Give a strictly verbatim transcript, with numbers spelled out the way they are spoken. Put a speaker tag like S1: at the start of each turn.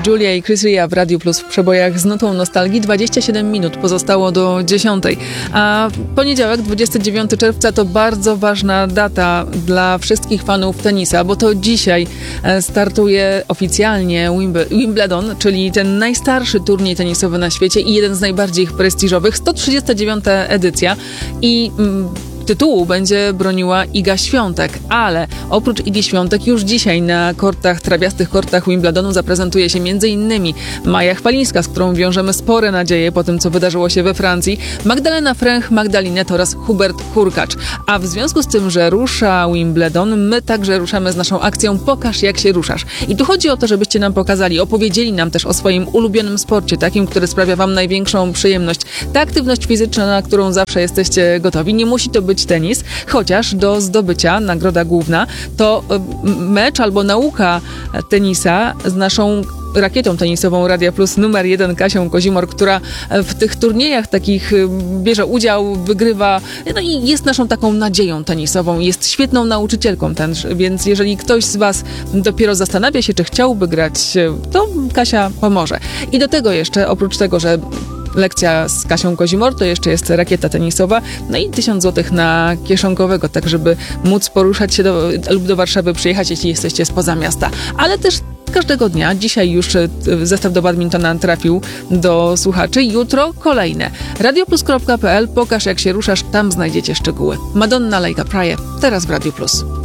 S1: Julia i Chris Ria w Radiu Plus w przebojach z nutą nostalgii. dwadzieścia siedem minut pozostało do dziesiątej. A poniedziałek, dwudziestego dziewiątego czerwca to bardzo ważna data dla wszystkich fanów tenisa, bo to dzisiaj startuje oficjalnie Wimbledon, czyli ten najstarszy turniej tenisowy na świecie i jeden z najbardziej prestiżowych, sto trzydziesta dziewiąta edycja i mm, tytułu będzie broniła Iga Świątek, ale oprócz Igi Świątek już dzisiaj na kortach, trawiastych kortach Wimbledonu zaprezentuje się m.in. Maja Chwalińska, z którą wiążemy spore nadzieje po tym, co wydarzyło się we Francji, Magdalena Fręch, Magdalinet oraz Hubert Hurkacz. A w związku z tym, że rusza Wimbledon, my także ruszamy z naszą akcją Pokaż, jak się ruszasz. I tu chodzi o to, żebyście nam pokazali, opowiedzieli nam też o swoim ulubionym sporcie, takim, który sprawia wam największą przyjemność. Ta aktywność fizyczna, na którą zawsze jesteście gotowi. Nie musi to być tenis, chociaż do zdobycia, nagroda główna, to mecz albo nauka tenisa z naszą rakietą tenisową Radia Plus numer jeden Kasią Kozimor, która w tych turniejach takich bierze udział, wygrywa, no i jest naszą taką nadzieją tenisową, jest świetną nauczycielką też, więc jeżeli ktoś z was dopiero zastanawia się, czy chciałby grać, to Kasia pomoże. I do tego jeszcze, oprócz tego, że lekcja z Kasią Kozimor, to jeszcze jest rakieta tenisowa, no i tysiąc złotych na kieszonkowego, tak żeby móc poruszać się do, lub do Warszawy przyjechać, jeśli jesteście spoza miasta. Ale też każdego dnia, dzisiaj już zestaw do badmintona trafił do słuchaczy, jutro kolejne. radioplus kropka pe el, pokaż jak się ruszasz, tam znajdziecie szczegóły. Madonna, Like a Prayer, teraz w Radiu Plus.